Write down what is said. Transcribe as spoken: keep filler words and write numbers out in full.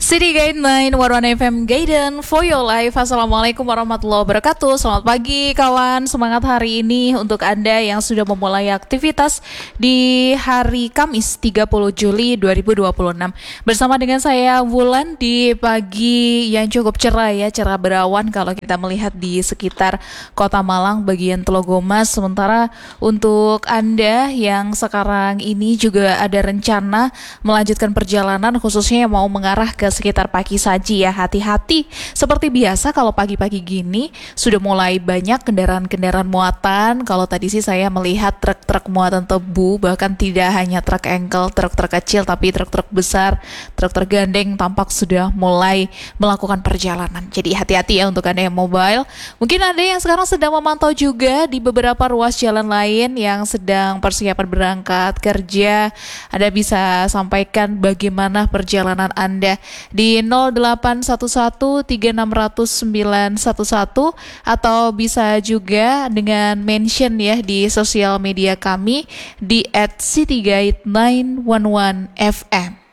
City Guide sembilan puluh satu F M Guidance for your life. Assalamualaikum warahmatullahi wabarakatuh. Selamat pagi kawan, semangat hari ini untuk Anda yang sudah memulai aktivitas di hari Kamis tiga puluh Juli dua ribu dua puluh enam. Bersama dengan saya Wulan di pagi yang cukup cerah ya, cerah berawan kalau kita melihat di sekitar Kota Malang bagian Telogomas. Sementara untuk Anda yang sekarang ini juga ada rencana melanjutkan perjalanan khususnya yang mau mengarah ke sekitar Pakisaji ya, hati-hati. Seperti biasa kalau pagi-pagi gini sudah mulai banyak kendaraan-kendaraan muatan. Kalau tadi sih saya melihat truk-truk muatan tebu, bahkan tidak hanya truk engkel, truk-truk kecil, tapi truk-truk besar, truk tergandeng tampak sudah mulai melakukan perjalanan. Jadi hati-hati ya untuk Anda yang mobile. Mungkin Anda yang sekarang sedang memantau juga di beberapa ruas jalan lain yang sedang persiapan berangkat kerja. Anda bisa sampaikan bagaimana perjalanan Anda di nol delapan satu satu tiga enam nol nol sembilan satu satu atau bisa juga dengan mention ya di sosial media kami di at cityguide sembilan satu satu F M.